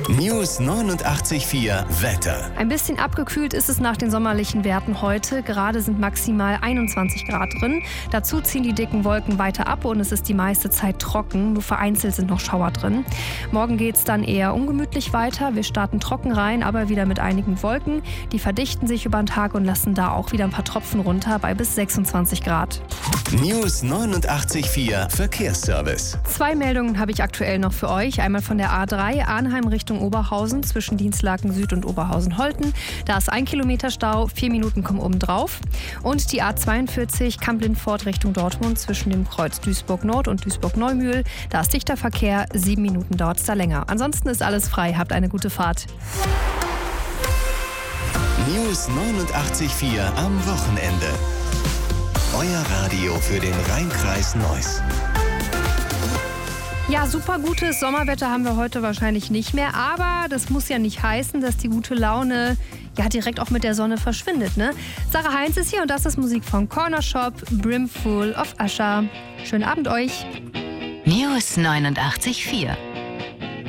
News 89,4 Wetter. Ein bisschen abgekühlt ist es nach den sommerlichen Werten heute. Gerade sind maximal 21 Grad drin. Dazu ziehen die dicken Wolken weiter ab und es ist die meiste Zeit trocken. Nur vereinzelt sind noch Schauer drin. Morgen geht es dann eher ungemütlich weiter. Wir starten trocken rein, aber wieder mit einigen Wolken. Die verdichten sich über den Tag und lassen da auch wieder ein paar Tropfen runter bei bis 26 Grad. News 89,4 Verkehrsservice. 2 Meldungen habe ich aktuell noch für euch. Einmal von der A3 Arnheim Richtung Oberhausen zwischen Dienstlaken Süd und Oberhausen-Holten. Da ist 1 Kilometer Stau, 4 Minuten kommen oben drauf. Und die A42 Kamp-Lindfort Richtung Dortmund zwischen dem Kreuz Duisburg-Nord und Duisburg-Neumühl. Da ist dichter Verkehr, 7 Minuten dauert es da länger. Ansonsten ist alles frei, habt eine gute Fahrt. News 89,4 am Wochenende. Euer Radio für den Rhein-Kreis Neuss. Ja, super gutes Sommerwetter haben wir heute wahrscheinlich nicht mehr, aber das muss ja nicht heißen, dass die gute Laune direkt auch mit der Sonne verschwindet, ne? Sarah Heinz ist hier und das ist Musik von Corner Shop, Brimful of Usher. Schönen Abend euch. News 89,4